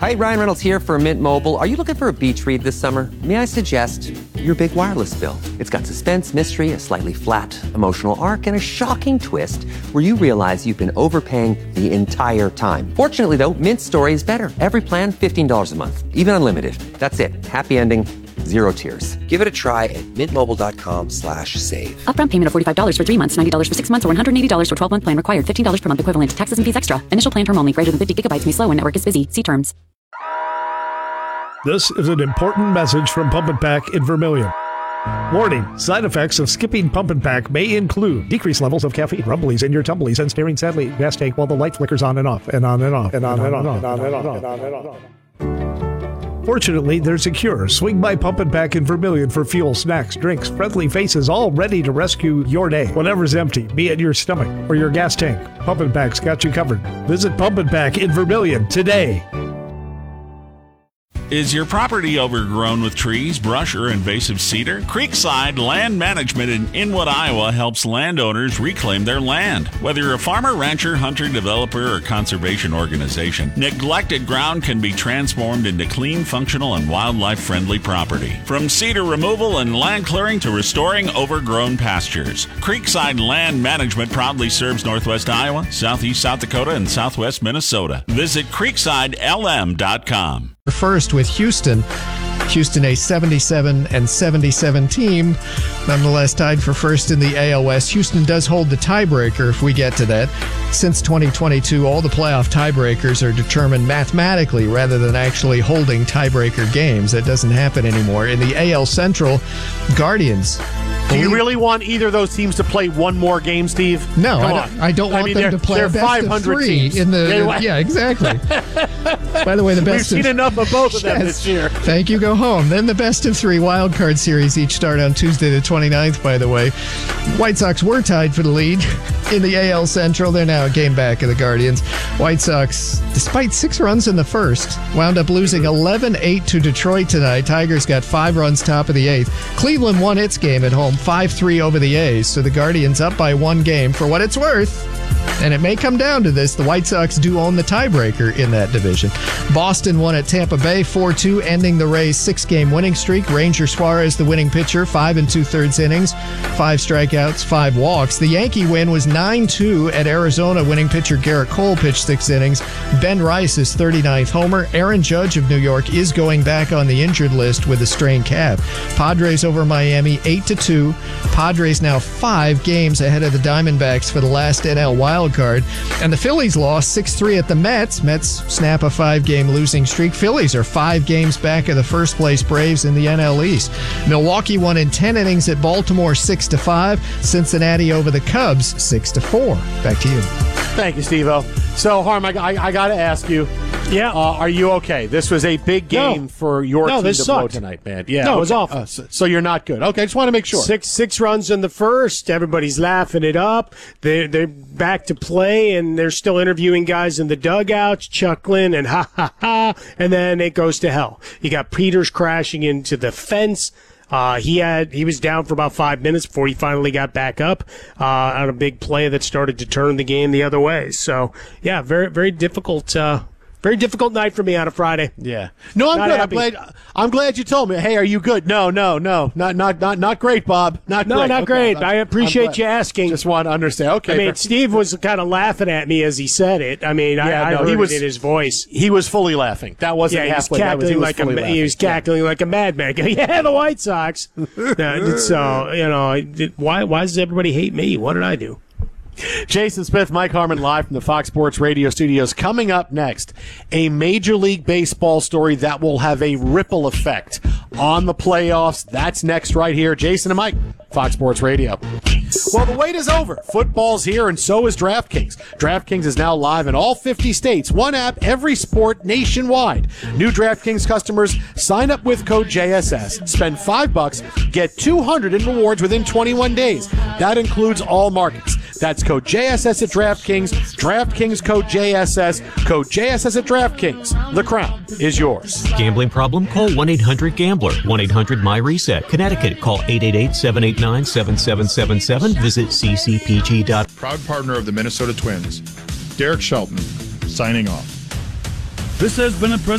Hi, Ryan Reynolds here for Mint Mobile. Are you looking for a beach read this summer? May I suggest your big wireless bill? It's got suspense, mystery, a slightly flat emotional arc, and a shocking twist where you realize you've been overpaying the entire time. Fortunately, though, Mint's story is better. Every plan, $15 a month, even unlimited. That's it. Happy ending. Zero tears. Give it a try at mintmobile.com/save. Upfront payment of $45 for 3 months, $90 for 6 months, or $180 for 12-month plan required. $15 per month equivalent. Taxes and fees extra. Initial plan term only. Greater than 50 gigabytes may slow when network is busy. See terms. This is an important message from Pump and Pack in Vermilion. Warning, side effects of skipping Pump and Pack may include decreased levels of caffeine, rumblies in your tumblies, and staring sadly at gas tank while the light flickers on and off, and on and off, and on and off, and on and off, and on and off. Fortunately, there's a cure. Swing by Pump and Pack in Vermilion for fuel, snacks, drinks, friendly faces, all ready to rescue your day. Whatever's empty, be it your stomach or your gas tank, Pump and Pack's got you covered. Visit Pump and Pack in Vermilion today. Is your property overgrown with trees, brush, or invasive cedar? Creekside Land Management in Inwood, Iowa helps landowners reclaim their land. Whether you're a farmer, rancher, hunter, developer, or conservation organization, neglected ground can be transformed into clean, functional, and wildlife-friendly property. From cedar removal and land clearing to restoring overgrown pastures, Creekside Land Management proudly serves Northwest Iowa, Southeast South Dakota, and Southwest Minnesota. Visit creeksidelm.com. First with Houston. Houston, a 77-77 team, nonetheless tied for first in the AL West. Houston does hold the tiebreaker if we get to that. Since 2022, all the playoff tiebreakers are determined mathematically rather than actually holding tiebreaker games. That doesn't happen anymore. In the AL Central, Guardians. Do you really want either of those teams to play one more game, Steve? No, I don't want them to play a best of 3 teams. Yeah, exactly. By the way, the best We've seen enough of both of them this year. Thank you, go home. Then the best of 3 wild card series each start on Tuesday the 29th, by the way. White Sox were tied for the lead in the AL Central. They're now a game back of the Guardians. White Sox, despite 6 runs in the first, wound up losing 11-8 to Detroit tonight. Tigers got 5 runs top of the 8th. Cleveland won its game at home 5-3 over the A's, so the Guardians up by 1 game. For what it's worth, and it may come down to this, the White Sox do own the tiebreaker in that division. Boston won at Tampa Bay 4-2, ending the Rays' 6-game winning streak. Ranger Suarez, the winning pitcher, 5 2/3 innings, 5 strikeouts, 5 walks. The Yankee win was 9-2 at Arizona. Winning pitcher Garrett Cole pitched 6 innings. Ben Rice, his 39th homer. Aaron Judge of New York is going back on the injured list with a strained calf. Padres over Miami 8-2. Padres now 5 games ahead of the Diamondbacks for the last NL wild card. And the Phillies lost 6-3 at the Mets. Mets snap a 5-game losing streak. Phillies are 5 games back of the first-place Braves in the NL East. Milwaukee won in 10 innings at Baltimore 6-5. Cincinnati over the Cubs 6-4. Back to you. Thank you, Steve-O. So, Harm, I got to ask you. Yeah. Are you okay? This was a big game for your team to blow tonight, man. Yeah. No, it was awful. So you're not good. Okay, I just want to make sure. Six runs in the first. Everybody's laughing it up. They're back to play, and they're still interviewing guys in the dugouts, chuckling and ha, ha, ha. And then it goes to hell. You got Peters crashing into the fence. He was down for about 5 minutes before he finally got back up on a big play that started to turn the game the other way. So, yeah, very, very difficult. Very difficult night for me on a Friday. Yeah. No, I'm Not good. happy. I'm glad you told me. Hey, are you good? No. Not great, Bob. Not great. I appreciate you asking. Just want to understand. Okay. I mean, Steve was kind of laughing at me as he said it. I mean, I heard it in his voice. He was fully laughing. That wasn't halfway. He was cackling like a madman. Yeah, the White Sox. So, why does everybody hate me? What did I do? Jason Smith, Mike Harmon, live from the Fox Sports Radio studios. Coming up next, a Major League Baseball story that will have a ripple effect on the playoffs. That's next right here. Jason and Mike, Fox Sports Radio. Well, the wait is over. Football's here, and so is DraftKings. DraftKings is now live in all 50 states. One app, every sport nationwide. New DraftKings customers sign up with code JSS. Spend $5, get $200 in rewards within 21 days. That includes all markets. That's code JSS at DraftKings. DraftKings code JSS. Code JSS at DraftKings. The crown is yours. Gambling problem? Call 1-800-GAMBLER. 1-800-MY-RESET. Connecticut. Call 888-789-7777. Visit ccpg.com. Proud partner of the Minnesota Twins, Derek Shelton, signing off. This has been a